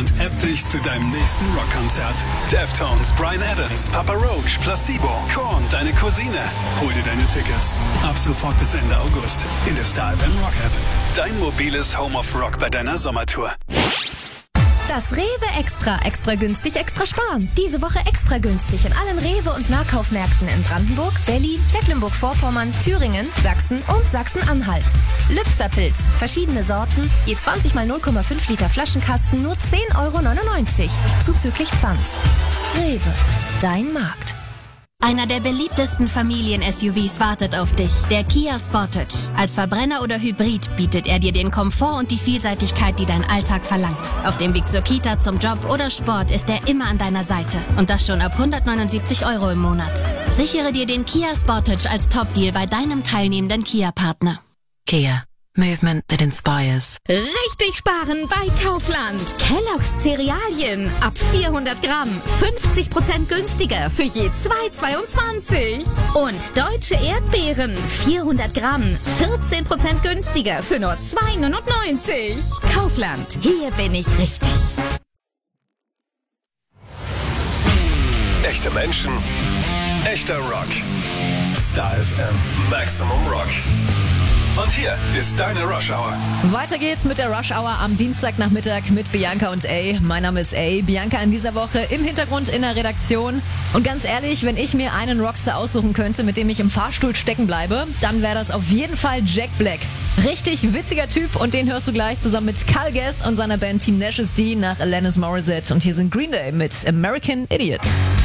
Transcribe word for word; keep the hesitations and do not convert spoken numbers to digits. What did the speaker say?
und app dich zu deinem nächsten Rockkonzert. Deftones, Bryan Adams, Papa Roach, Placebo, Korn, deine Cousine. Hol dir deine Tickets. Ab sofort bis Ende August in der Star F M Rock App. Dein mobiles Home of Rock bei deiner Sommertour. Das Rewe Extra. Extra günstig, extra sparen. Diese Woche extra günstig in allen Rewe- und Nahkaufmärkten in Brandenburg, Berlin, Mecklenburg-Vorpommern, Thüringen, Sachsen und Sachsen-Anhalt. Lübzer-Pilz. Verschiedene Sorten. Je zwanzig mal null Komma fünf Liter Flaschenkasten nur zehn Euro neunundneunzig. Zuzüglich Pfand. Rewe. Dein Markt. Einer der beliebtesten Familien-S U Vs wartet auf dich, der Kia Sportage. Als Verbrenner oder Hybrid bietet er dir den Komfort und die Vielseitigkeit, die dein Alltag verlangt. Auf dem Weg zur Kita, zum Job oder Sport ist er immer an deiner Seite. Und das schon ab hundertneunundsiebzig Euro im Monat. Sichere dir den Kia Sportage als Top-Deal bei deinem teilnehmenden Kia-Partner. Kia. Movement that inspires. Richtig sparen bei Kaufland. Kellogg's Cerealien ab vierhundert Gramm. fünfzig Prozent günstiger für je zwei Euro zweiundzwanzig. Und deutsche Erdbeeren. vierhundert Gramm. vierzehn Prozent günstiger für nur zwei Euro neunundneunzig. Kaufland. Hier bin ich richtig. Echte Menschen. Echter Rock. Star F M Maximum Rock. Und hier ist deine Rush Hour. Weiter geht's mit der Rush Hour am Dienstagnachmittag mit Bianca und A. Mein Name ist A. Bianca in dieser Woche im Hintergrund in der Redaktion. Und ganz ehrlich, wenn ich mir einen Rockstar aussuchen könnte, mit dem ich im Fahrstuhl stecken bleibe, dann wäre das auf jeden Fall Jack Black. Richtig witziger Typ und den hörst du gleich zusammen mit Carl Gass und seiner Band Team Nash D nach Alanis Morissette. Und hier sind Green Day mit American Idiot.